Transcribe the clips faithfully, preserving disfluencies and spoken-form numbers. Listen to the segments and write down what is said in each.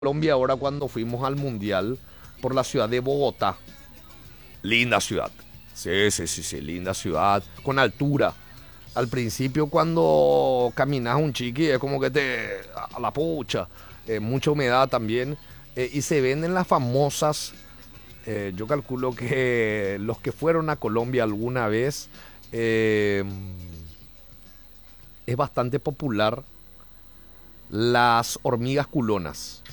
Colombia ahora cuando fuimos al Mundial por la ciudad de Bogotá. Linda ciudad. Sí, sí, sí, sí, linda ciudad, con altura. Al principio cuando caminas un chiqui es como que te... a la pucha. Eh, mucha humedad también. Eh, y se venden las famosas... Eh, yo calculo que los que fueron a Colombia alguna vez... Eh, es bastante popular las hormigas culonas.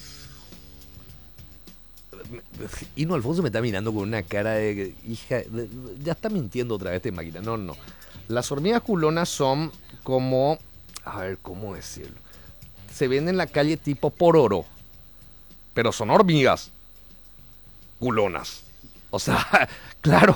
Y no, Alfonso me está mirando con una cara de hija, de, ya está mintiendo otra vez esta máquina. No, no. Las hormigas culonas son como, a ver, ¿cómo decirlo? Se venden en la calle tipo pororo, pero son hormigas culonas. O sea, claro.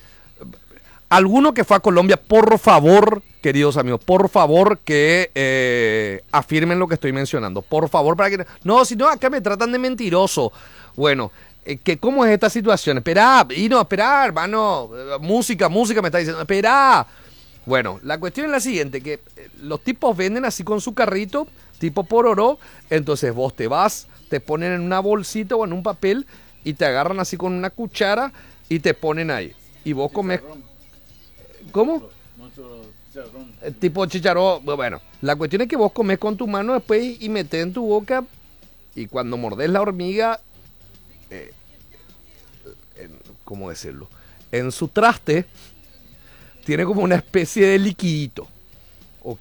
Alguno que fue a Colombia, por favor, queridos amigos, por favor que eh, afirmen lo que estoy mencionando. Por favor, para que... No, si no, acá me tratan de mentiroso. Bueno, eh, que ¿cómo es esta situación? Esperá, y no, esperá, hermano. Música, música me está diciendo. Esperá. Bueno, la cuestión es la siguiente, que eh, los tipos venden así con su carrito, tipo pororó. Entonces vos te vas, te ponen en una bolsita o en un papel y te agarran así con una cuchara y te ponen ahí. Y vos comes... ¿Cómo? Eh, tipo chicharrón. Bueno, la cuestión es que vos comes con tu mano después y metés en tu boca y cuando mordés la hormiga, eh, en, ¿cómo decirlo? En su traste tiene como una especie de liquidito, ¿ok?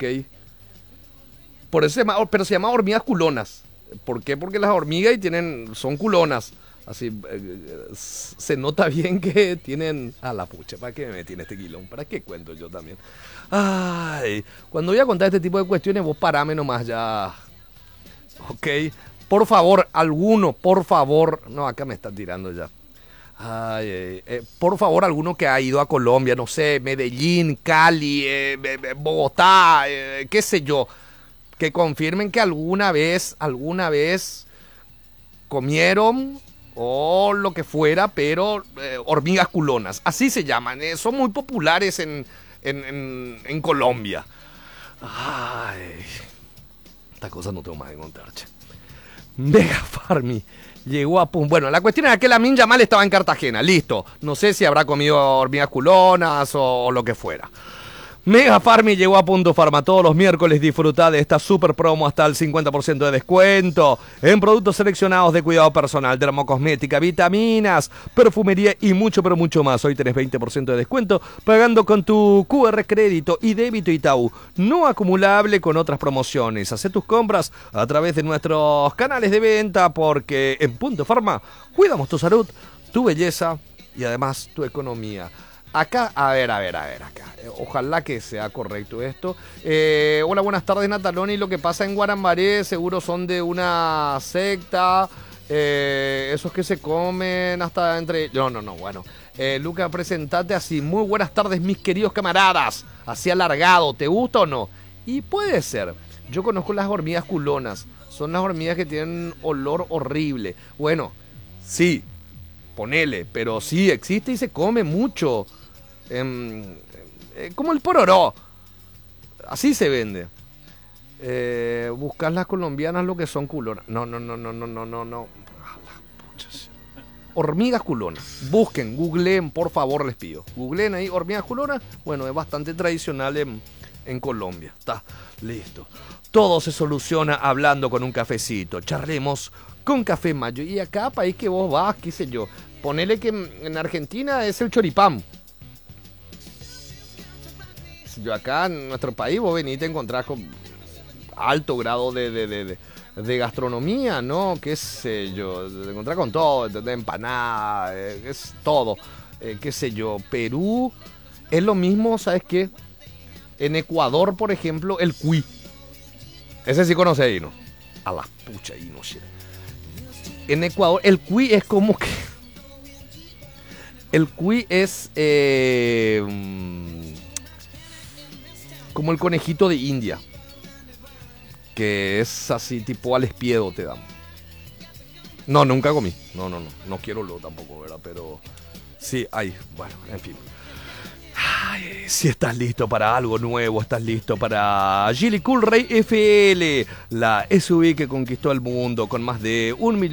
Por eso se llama, pero se llama hormigas culonas. ¿Por qué? Porque las hormigas y tienen, son culonas. Así, eh, se nota bien que tienen... A la pucha, ¿para qué me metí en este quilón? ¿Para qué cuento yo también? Ay, cuando voy a contar este tipo de cuestiones, vos parame nomás ya. Ok, por favor, alguno, por favor... No, acá me están tirando ya. Ay, eh, eh, por favor, alguno que ha ido a Colombia, no sé, Medellín, Cali, eh, Bogotá, eh, qué sé yo, que confirmen que alguna vez, alguna vez comieron... o lo que fuera, pero eh, hormigas culonas, así se llaman, eh, son muy populares en, en, en, en Colombia. Ay, esta cosa no tengo más que contar, che. Mega Farmi llegó a pum. Bueno, la cuestión es que Lamine Yamal estaba en Cartagena, listo. No sé si habrá comido hormigas culonas o, o lo que fuera. Mega Farmi llegó a Punto Farma todos los miércoles. Disfruta de esta super promo hasta el cincuenta por ciento de descuento en productos seleccionados de cuidado personal, dermocosmética, vitaminas, perfumería y mucho pero mucho más. Hoy tenés veinte por ciento de descuento pagando con tu Q R crédito y débito Itaú, no acumulable con otras promociones. Hacé tus compras a través de nuestros canales de venta porque en Punto Farma cuidamos tu salud, tu belleza y además tu economía. Acá, a ver, a ver, a ver, acá. Ojalá que sea correcto esto. Eh, hola, buenas tardes, Nataloni. Lo que pasa en Guarambaré seguro son de una secta. Eh, esos que se comen hasta entre... No, no, no, bueno. Eh, Luca, presentate así. Muy buenas tardes, mis queridos camaradas. Así alargado, ¿te gusta o no? Y puede ser. Yo conozco las hormigas culonas. Son las hormigas que tienen olor horrible. Bueno, sí, ponele, pero sí existe y se come mucho. Eh, eh, como el pororó, así se vende. Eh, buscar las colombianas lo que son culonas. No, no, no, no, no, no, no, no. Hormigas culonas. Busquen, googleen, por favor, les pido. Googleen ahí, hormigas culonas. Bueno, es bastante tradicional en, en Colombia. Está, listo. Todo se soluciona hablando con un cafecito. Charlemos con Café Mayo. Y acá, país que vos vas, qué sé yo. Ponele que en Argentina es el choripán. Yo acá en nuestro país vos venís y te encontrás con alto grado de, de, de, de, de gastronomía, ¿no? Qué sé yo, te encontrás con todo, de empanada, eh, es todo, eh, qué sé yo. Perú es lo mismo, ¿sabes qué? En Ecuador, por ejemplo, el cuy. Ese sí conoce ahí, ¿no? A la pucha, ahí no sé. En Ecuador, el cuy es como que... El cuy es... Eh, como el conejito de India, que es así tipo al espiedo te dan. No, nunca comí. No, no, no. No quiero lo tampoco, ¿verdad? Pero sí, hay. Bueno, en fin. Si estás listo para algo nuevo, estás listo para Geely Cool Ray F L, la S U V que conquistó el mundo con más de un millón